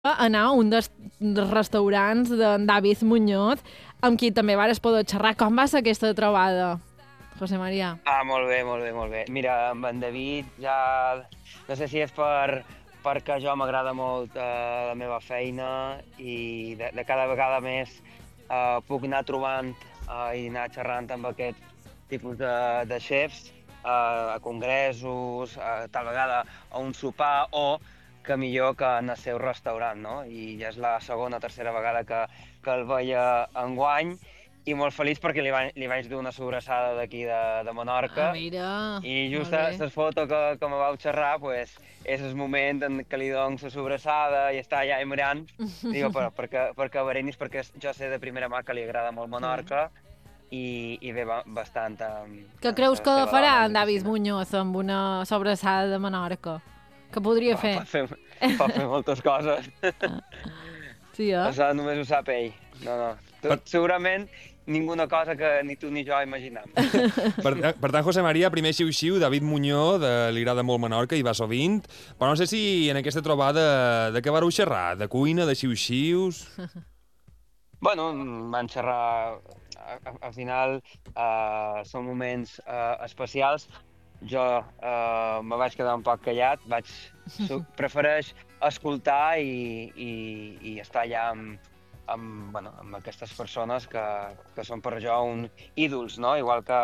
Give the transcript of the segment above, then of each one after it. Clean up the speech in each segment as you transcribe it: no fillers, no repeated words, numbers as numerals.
anar a un dels restaurants d'en David Muñoz, amb qui també vares poder xerrar. Com va ser aquesta trobada, José María? Molt bé, molt bé, molt bé. Mira, amb en David ja... No sé si és perquè jo m'agrada molt la meva feina i de cada vegada més puc anar trobant i anar xerrant amb aquest tipus de xefs a congressos, tal vegada a un sopar o que millor que en el seu restaurant, no? I ja és la segona o tercera vegada que el veia enguany i molt feliç perquè li vaig dur una sobrassada d'aquí de Menorca. Mira, I just molt bé. la foto que me vau xerrar, pues, és el moment en què li dono la sobrassada i està allà mirant. Digo, però perquè berenis, perquè jo sé de primera mà que li agrada molt Menorca i ve bastant Què amb creus la que seva farà dona en de David cocina. Muñoz amb una sobrassada de Menorca? Què podria fer? Pot fer moltes coses. Sí, eh? Això només ho sap ell. No. Segurament ninguna cosa que ni tu ni jo imaginam. Per tant, José María, primer xiu-xiu, David Muñoz, li agrada molt Menorca i va sovint, però no sé si en aquesta trobada de què vareu xerrar? De cuina, de xiu-xius? Bueno, van xerrar... Al final són moments especials. Jo me vaig quedar un poc callat, prefereix escoltar i estar allà amb aquestes persones que són per jo ídols, no? Igual que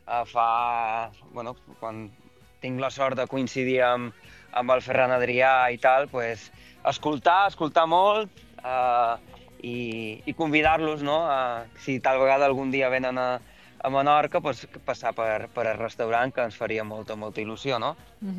quan tinc la sort de coincidir amb el Ferran Adrià i tal, pues, escoltar molt i convidar-los, no? Si tal vegada algun dia venen a Menorca, pues, passar per el restaurant, que ens faria molta il·lusió, no?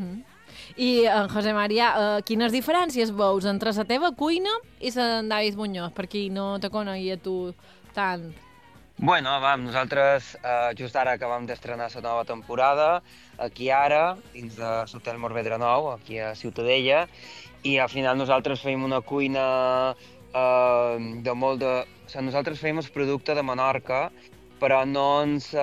I, José María, quines diferències veus entre la teva cuina i la d'en David Muñoz, per qui no te coneguia tu tant? Bueno, nosaltres just ara acabam d'estrenar la nova temporada, aquí ara, dins de l'Hotel Morvedre Nou, aquí a Ciutadella, i al final nosaltres feim una cuina de molt de... O sigui, nosaltres feim el producte de Menorca, però no ens...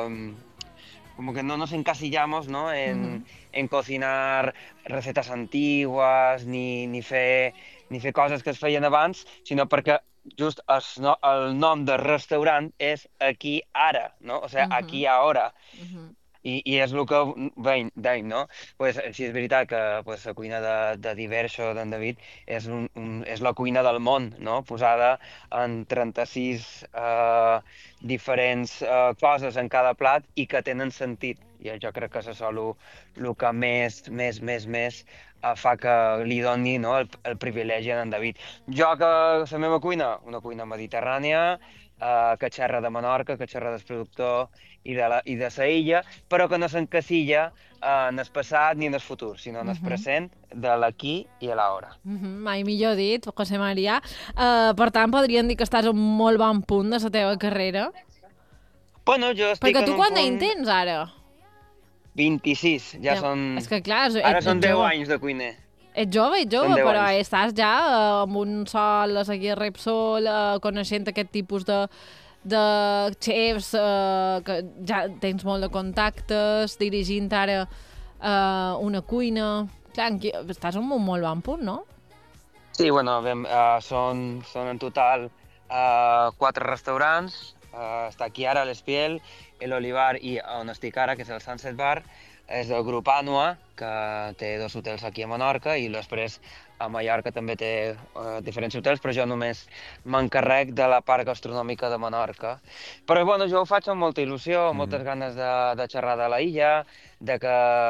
como que no nos encasillamos, ¿no? en cocinar recetas antiguas ni fer coses que es feien abans, sinó perquè just el nom del restaurant és Aquí Ara, no? O sigui, aquí ara. I és el que deim, no? Pues, sí, és veritat que pues, la cuina de Diverso d'en David és la cuina del món, no? Posada en 36 diferents coses en cada plat i que tenen sentit. I jo crec que és això el que més fa que li doni, no, el privilegi a en David. Jo que la meva cuina, una cuina mediterrània, que xerra de Menorca, que xerra del productor i de la illa, però que no s'encasilla en el passat ni en el futur, sinó en el present de l'aquí i a l'hora. Mai millor dit, José María. Per tant, podríem dir que estàs en molt bon punt de la teva carrera? Bueno, jo estic Perquè en tu un quant punt... d'any tens ara? 26, ja són... És que clar, Ara són 10 jove. anys de cuiner. Ets jove, Són 10 però anys. estàs ja amb un sol, a seguir Repsol, coneixent aquest tipus de xefs, que ja tens molt de contactes, dirigint ara una cuina... Clar, estàs en un molt bon punt, no? Sí, bueno, són en total 4 restaurants. Està aquí ara l'Espiel, l'Olivar i on estic ara, que és el Sunset Bar, és del grup Anua, que té 2 hotels aquí a Menorca i després a Mallorca també té diferents hotels, però jo només m'encarrec de la part gastronòmica de Menorca. Però bueno, jo ho faig amb molta il·lusió, amb moltes ganes de xerrar de la illa, de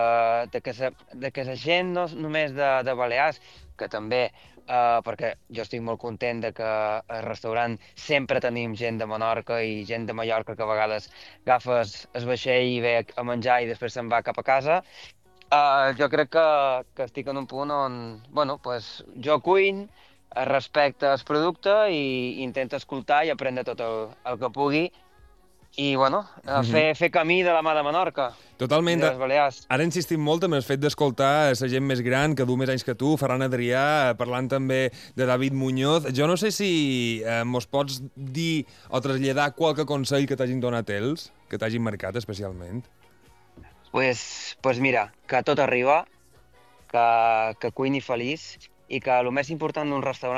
que la gent no només de Balears, que també, perquè jo estic molt content de que al restaurant sempre tenim gent de Menorca i gent de Mallorca que a vegades agafes el vaixell i ve a menjar i després se'n va cap a casa. Jo crec que estic en un punt on, bueno, pues, jo cuin, respecte el producte i intento escoltar i aprendre tot el que pugui i, bueno, fer camí de la mà de Menorca. Totalment. I de les Balears. Ara insistim molt en el fet d'escoltar la gent més gran, que du més anys que tu, Ferran Adrià, parlant també de David Muñoz. Jo no sé si mos pots dir o traslladar qualque consell que t'hagin donat ells, que t'hagin marcat especialment. Pues mira, que tot arriba, que cuini feliç i que el més important d'un restaurant